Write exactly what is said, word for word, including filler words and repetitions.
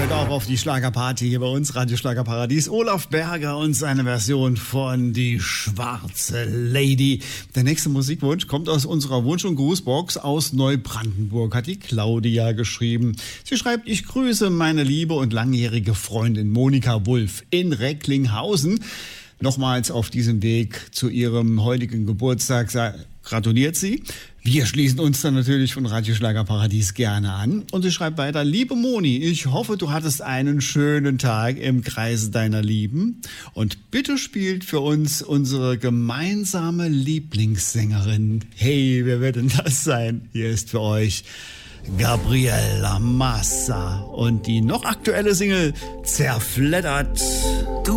hört auch auf die Schlagerparty hier bei uns, Radio Schlagerparadies. Olaf Berger und seine Version von Die schwarze Lady. Der nächste Musikwunsch kommt aus unserer Wunsch- und Grußbox aus Neubrandenburg, hat die Claudia geschrieben. Sie schreibt, ich grüße meine liebe und langjährige Freundin Monika Wulff in Recklinghausen. Nochmals auf diesem Weg zu ihrem heutigen Geburtstag gratuliert sie. Wir schließen uns dann natürlich von Radio Schlagerparadies gerne an. Und sie schreibt weiter, liebe Moni, ich hoffe, du hattest einen schönen Tag im Kreise deiner Lieben. Und bitte spielt für uns unsere gemeinsame Lieblingssängerin. Hey, wer wird denn das sein? Hier ist für euch Gabriela Massa und die noch aktuelle Single Zerfleddert.